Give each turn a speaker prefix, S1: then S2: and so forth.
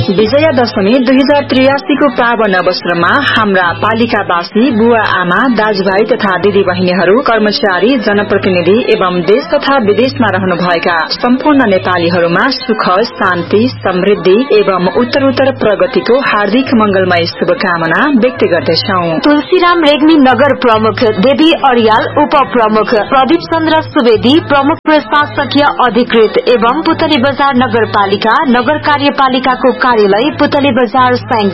S1: विजयादशमी 2083 को पावन अवसरमा हाम्रा पालिकावासी, बुवा आमा, दाजुभाइ तथा दिदी बहिनीहरू, कर्मचारी, जनप्रतिनिधि एवं देश तथा विदेशमा रहनुभएका सम्पूर्ण नेपालीहरूमा सुख, शान्ति, समृद्धि एवं उत्तरोत्तर प्रगतिको हार्दिक मंगलमय शुभकामना व्यक्त गर्दछौ।
S2: तुलसीराम रेग्मी नगर प्रमुख, देवी अरियाल उप प्रमुख, प्रदीप चन्द्र सुवेदी प्रमुख प्रशासकीय अधिकृत एवं पुतली बजार नगरपालिका नगर कार्यपालिकाको कार्यालय पुतली बजार